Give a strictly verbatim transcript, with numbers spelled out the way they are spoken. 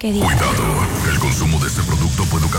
querida. Cuidado, el consumo de este producto puede